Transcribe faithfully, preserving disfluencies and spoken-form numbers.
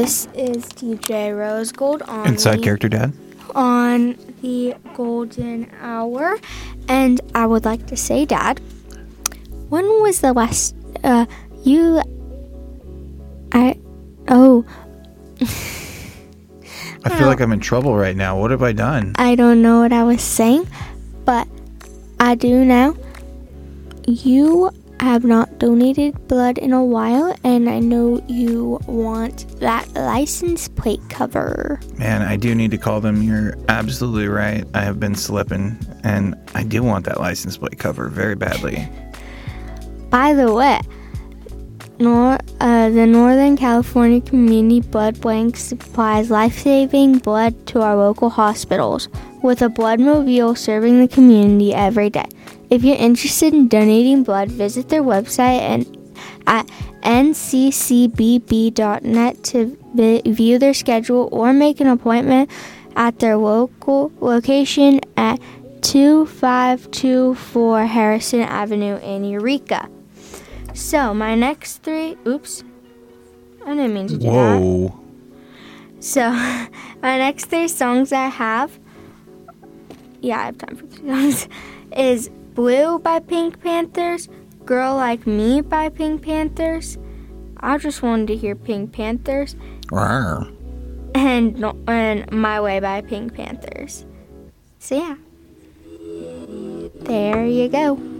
This is D J Rose Gold on Inside the, Character Dad on the Golden Hour, and I would like to say, Dad, when was the last uh you I oh I feel like I'm in trouble right now. What have I done? I don't know what I was saying, but I do now. You have not donated blood in a while, and I know you want that license plate cover. Man, I do need to call them. You're absolutely right. I have been slipping, and I do want that license plate cover very badly. By the way, Nor- uh, the Northern California Community Blood Bank supplies life-saving blood to our local hospitals, with a blood mobile serving the community every day. If you're interested in donating blood, visit their website and at n c c b b dot net to vi- view their schedule or make an appointment at their local location at two five two four Harrison Avenue in Eureka. So, my next three... Oops. I didn't mean to do that. Whoa. So, my next three songs I have... Yeah, I have time for three songs. Is Blue by Pink Panthers, Girl Like Me by Pink Panthers. I just wanted to hear Pink Panthers. Rawr. And, no- and My Way by Pink Panthers. So, yeah. There you go.